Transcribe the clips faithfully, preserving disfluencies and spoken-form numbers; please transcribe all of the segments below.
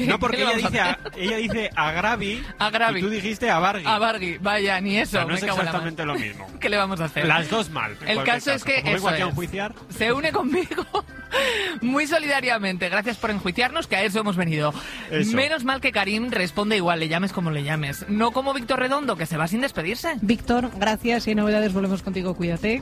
No, porque ¿Qué ella vamos a dice, a, hacer? ella dice a Gravi, A Gravi. y tú dijiste a Bargui. A Bargui, vaya, ni eso. O sea, no me es cago en la exactamente mar. lo mismo. ¿Qué le vamos a hacer? Las dos mal. en El cualquier caso es que Como vengo eso aquí a es. enjuiciar. Se une conmigo muy solidariamente. Gracias por enjuiciarnos, que a eso hemos venido. Eso. Menos mal que Karim responde igual, le llames como le llames. No como Víctor Redondo, que se va sin despedirse. Víctor, gracias. Y novedades, volvemos contigo. Cuídate.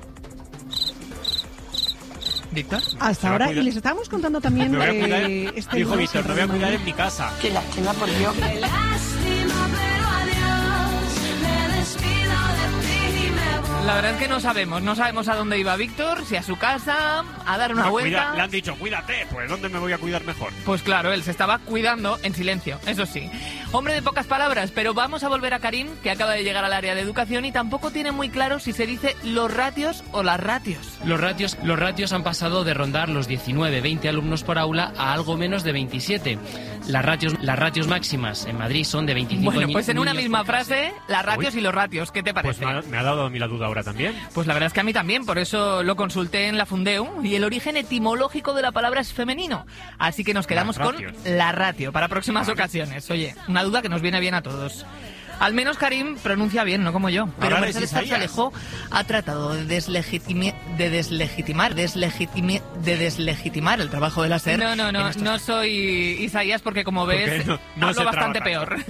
Víctor. Hasta va a ahora. cuidar. Y les estábamos contando también Me voy a de cuidar, este dijo nuevo Víctor, me voy a programa. cuidar en mi casa. Qué lástima, por Dios. Qué lástima, pero adiós, me despido de ti y me voy. La verdad es que no sabemos, no sabemos a dónde iba Víctor, si a su casa, a dar una No, vuelta. cuida- le han dicho, cuídate, pues ¿dónde me voy a cuidar mejor? Pues claro, él se estaba cuidando en silencio, eso sí. Hombre de pocas palabras, pero vamos a volver a Karim, que acaba de llegar al área de educación y tampoco tiene muy claro si se dice los ratios o las ratios. Los ratios, los ratios han pasado de rondar los diecinueve, veinte alumnos por aula a algo menos de veintisiete. Las ratios, las ratios máximas en Madrid son de veinticinco. Bueno, pues en una niños misma por clase. frase, las ratios Uy. y los ratios, ¿qué te Pues parece? me ha, me ha dado a mí la duda ahora también. Pues la verdad es que a mí también, por eso lo consulté en la Fundeu y el origen etimológico de la palabra es femenino. Así que nos quedamos Las con ratios. la ratio para próximas Vale. ocasiones. Oye, una duda que nos viene bien a todos. Al menos Karim pronuncia bien, no como yo. Pero Ahora eres Mercedes Isaías. Zarzalejo ha tratado de, deslegitimi- de deslegitimar, deslegitimi- de deslegitimar el trabajo de la SER. No, no, no, no soy Isaías porque como ves Porque no- no hablo se bastante traba peor.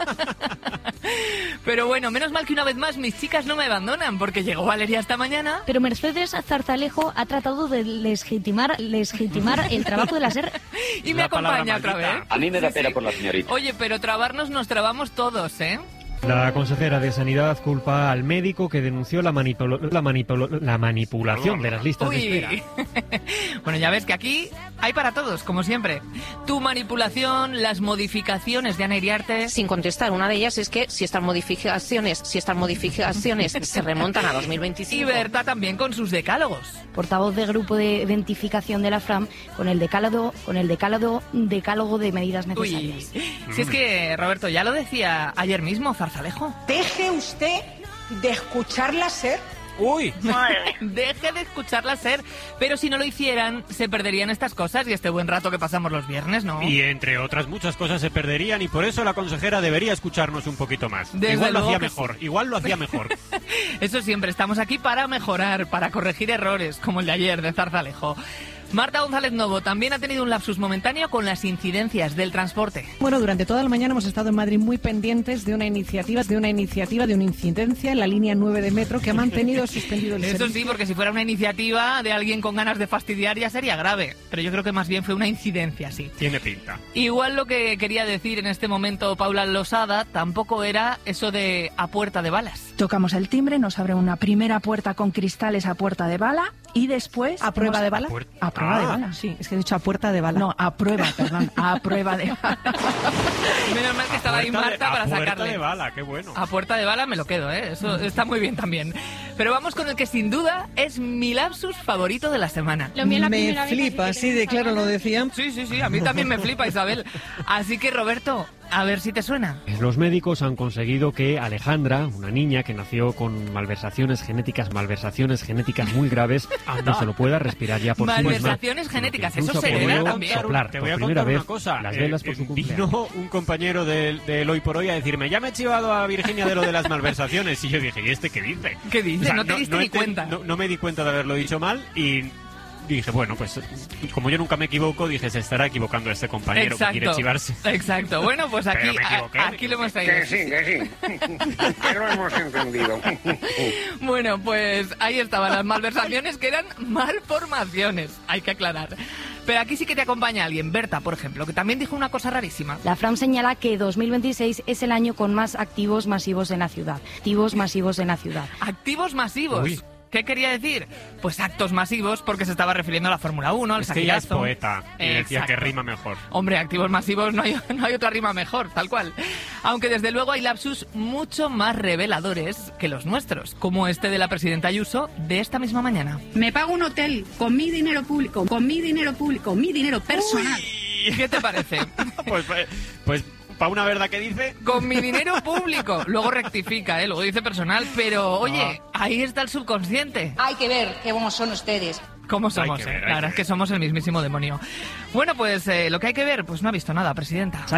Pero bueno, menos mal que una vez más mis chicas no me abandonan porque llegó Valeria esta mañana. Pero Mercedes Zarzalejo ha tratado de legitimar, legitimar el trabajo de la SER. Y me La palabra acompaña otra maldita. vez. A mí me da Sí, pena sí. por la señorita. Oye, pero trabarnos nos trabamos todos, ¿eh? La consejera de Sanidad culpa al médico que denunció la, manipulo- la, manipulo- la manipulación de las listas de espera. Uy. Bueno, ya ves que aquí hay para todos, como siempre. Tu manipulación, las modificaciones de Ana Iriarte. Sin contestar, una de ellas es que si estas modificaciones, si estas modificaciones se remontan a dos mil veinticinco. Y Berta también con sus decálogos. Portavoz de grupo de identificación de la Fram con el decálogo, con el decálogo, decálogo de medidas Uy. necesarias. Si es que, Roberto, ya lo decía ayer mismo Zarzalejo. Deje usted de escucharla ser. Uy, Deje de escucharla ser, pero si no lo hicieran, se perderían estas cosas y este buen rato que pasamos los viernes, ¿no? y entre otras muchas cosas se perderían y por eso la consejera debería escucharnos un poquito más. Desde igual lo luego hacía que mejor, igual lo hacía mejor. Eso siempre, estamos aquí para mejorar, para corregir errores, como el de ayer de Zarzalejo. Marta González Novo también ha tenido un lapsus momentáneo con las incidencias del transporte. Bueno, durante toda la mañana hemos estado en Madrid muy pendientes de una iniciativa, de una iniciativa, de una incidencia en la línea nueve de metro que ha mantenido suspendido el Eso servicio. sí, porque si fuera una iniciativa de alguien con ganas de fastidiar ya sería grave, pero yo creo que más bien fue una incidencia, sí. Tiene pinta. Igual lo que quería decir en este momento Paula Losada tampoco era eso de a puerta de balas. Tocamos el timbre, nos abre una primera puerta con cristales a puerta de bala y después... ¿A prueba hemos- de bala? A puer- A prueba de Ah. bala. Sí, es que he dicho a puerta de bala. No, a prueba, perdón, a prueba de bala. Menos mal que estaba ahí Puerta de- Marta a para puerta sacarle. de bala, qué bueno. A puerta de bala me lo quedo, ¿eh? Eso está muy bien también. Pero vamos con el que sin duda es mi lapsus favorito de la semana. Me flipa, sí, de claro lo decían. Sí, sí, sí, a mí también me flipa, Isabel. Así que, Roberto, a ver si te suena. Los médicos han conseguido que Alejandra, una niña que nació con malversaciones genéticas, malversaciones genéticas muy graves, no se lo pueda respirar ya por sí misma. Malversaciones sino que genéticas, incluso eso se ha hereda podido también. soplar Te voy a por contar primera vez una cosa. las Eh, velas por eh, su cumpleaños. Vino un compañero del, del Hoy por Hoy a decirme, ya me he chivado a Virginia de lo de las malversaciones. Y yo dije, ¿y este qué dice? ¿Qué dice? No te diste ni ente- cuenta. No, no me di cuenta de haberlo dicho mal y dije, bueno, pues como yo nunca me equivoco, dije, se estará equivocando este compañero que quiere chivarse. Exacto. Bueno, pues aquí, Pero me equivoqué. a- aquí lo hemos traído. Que sí, que sí. Que lo hemos entendido. Bueno, pues ahí estaban las malversaciones que eran malformaciones, hay que aclarar. Pero aquí sí que te acompaña alguien, Berta, por ejemplo, que también dijo una cosa rarísima. La Fram señala que dos mil veintiséis es el año con más activos masivos en la ciudad. Activos masivos en la ciudad. Activos masivos. Uy. ¿Qué quería decir? Pues actos masivos porque se estaba refiriendo a la Fórmula uno, al Es que ella es saquillazo. poeta y decía Exacto. que rima mejor. Hombre, activos masivos no hay, no hay otra rima mejor, tal cual. Aunque desde luego hay lapsus mucho más reveladores que los nuestros, como este de la presidenta Ayuso de esta misma mañana. Me pago un hotel con mi dinero público, con mi dinero público, mi dinero personal. ¿Qué te parece? Pues, pues, pues para una verdad que dice... Con mi dinero público. Luego rectifica, ¿eh? Luego dice personal, pero oye, ahí está el subconsciente. Hay que ver qué buenos son ustedes. ¿Cómo Hay somos? que eh? ver, hay La verdad que es que ver. somos el mismísimo demonio. Bueno, pues eh, lo que hay que ver, pues no ha visto nada, presidenta.